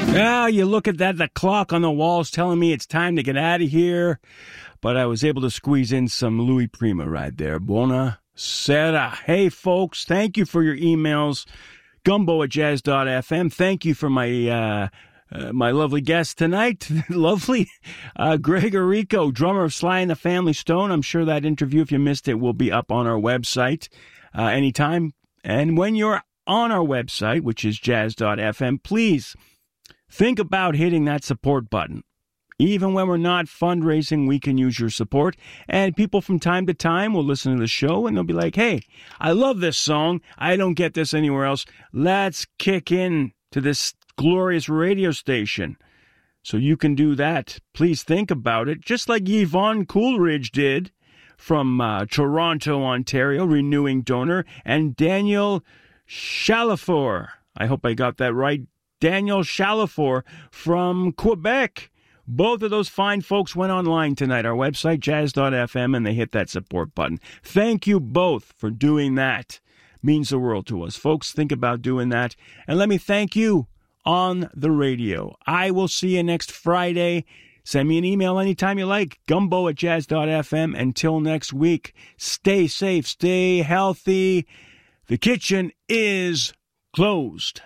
Well, you look at that, the clock on the wall's telling me it's time to get out of here. But I was able to squeeze in some Louis Prima right there. Buona sera. Hey, folks, thank you for your emails. Gumbo@jazz.fm. Thank you for my my lovely guest tonight. Lovely. Greg Errico, drummer of Sly and the Family Stone. I'm sure that interview, if you missed it, will be up on our website anytime. And when you're on our website, which is jazz.fm, please think about hitting that support button. Even when we're not fundraising, we can use your support. And people from time to time will listen to the show and they'll be like, hey, I love this song. I don't get this anywhere else. Let's kick in to this glorious radio station. So you can do that. Please think about it. Just like Yvonne Coolidge did from Toronto, Ontario, renewing donor, and Daniel Chalafour. I hope I got that right. Daniel Chalafour from Quebec. Both of those fine folks went online tonight, our website, jazz.fm, and they hit that support button. Thank you both for doing that. Means the world to us. Folks, think about doing that. And let me thank you on the radio. I will see you next Friday. Send me an email anytime you like, gumbo@jazz.fm. Until next week, stay safe, stay healthy. The kitchen is closed.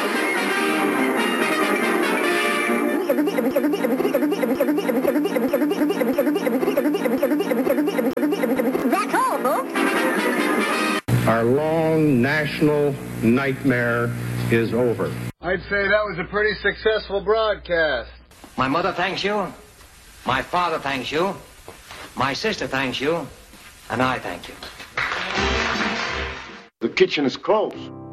That's all, folks. Our long national nightmare is over. I'd say that was a pretty successful broadcast. My mother thanks you. My father thanks you. My sister thanks you. And I thank you. The kitchen is closed.